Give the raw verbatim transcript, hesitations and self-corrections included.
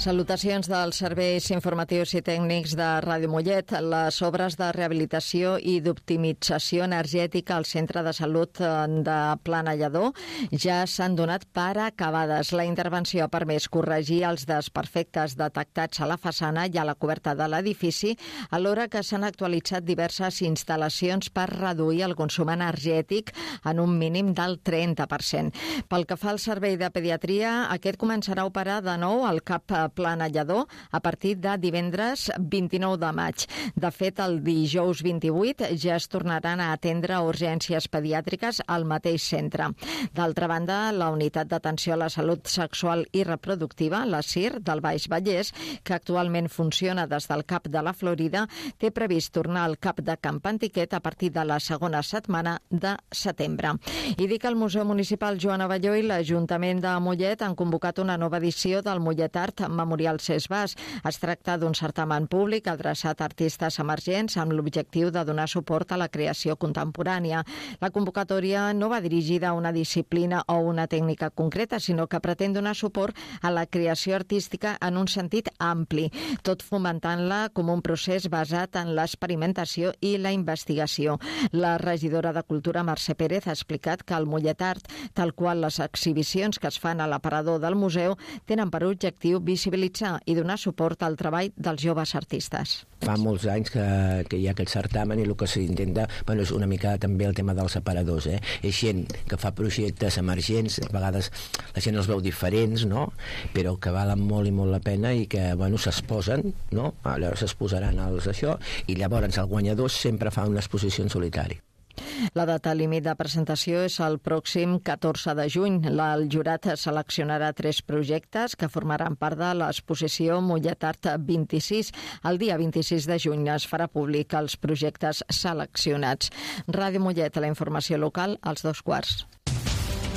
Salutacions dels serveis informatius i tècnics de Ràdio Mollet. Les obres de rehabilitació i d'optimització energètica al Centre de Salut de Plana Lledó ja s'han donat per acabades. La intervenció ha permès corregir els desperfectes detectats a la façana i a la coberta de l'edifici, alhora que s'han actualitzat diverses instal·lacions per reduir el consum energètic en un mínim del trenta per cent. Pel que fa al servei de pediatria, aquest començarà a operar de nou al CAP Plana Lledó a partir de divendres vint-i-nou de maig. De fet, el dijous vint-i-vuit ja es tornaran a atendre urgències pediàtriques al mateix centre. D'altra banda, la Unitat d'Atenció a la Salut Sexual i Reproductiva, la S I R, del Baix Vallès, que actualment funciona des del CAP de la Florida, té previst tornar al CAP de Camp Antiquet a partir de la segona setmana de setembre. I dic que el Museu Municipal Joan Abelló i l'Ajuntament de Mollet han convocat una nova edició del Mollet Art Memorial Cés Bas. Es tracta d'un certamen públic adreçat a artistes emergents amb l'objectiu de donar suport a la creació contemporània. La convocatòria no va dirigida a una disciplina o una tècnica concreta, sinó que pretén donar suport a la creació artística en un sentit ampli, tot fomentant-la com un procés basat en l'experimentació i la investigació. La regidora de Cultura, Mercè Pérez, ha explicat que el Mollet Art, tal qual les exhibicions que es fan a l'aparador del museu, tenen per objectiu visibilitzar i donar suport al treball dels joves artistes. Fa molts anys que, que hi ha aquest certamen i el que s'intenta, bueno, és una mica també el tema dels aparadors, eh? És gent que fa projectes emergents, a vegades la gent els veu diferents, no? Però que valen molt i molt la pena i que, bueno, s'exposen, no? Llavors s'exposaran els això i llavors el guanyador sempre fa una exposició en solitari. La data límit de presentació és el pròxim catorze de juny. El jurat seleccionarà tres projectes que formaran part de l'exposició Mollet Art vint-i-sis. El dia vint-i-sis de juny es farà públic els projectes seleccionats. Ràdio Mollet, la informació local als dos quarts.